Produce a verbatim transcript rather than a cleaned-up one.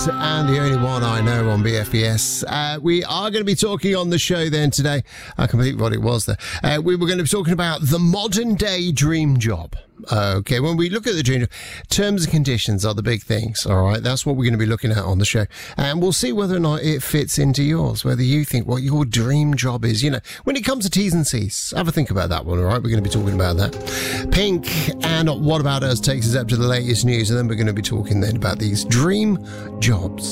Prince, and the only one I know on B F B S. Uh, we are going to be talking on the show then today. I completely what it was there. Uh, we were going to be talking about the modern day dream job. Okay, when we look at the dream job, terms and conditions are the big things, all right? That's what we're going to be looking at on the show. And we'll see whether or not it fits into yours, whether you think what your dream job is. You know, when it comes to T's and C's, have a think about that one, all right? We're going to be talking about that. Pink and What About Us takes us up to the latest news, and then we're going to be talking then about these dream jobs.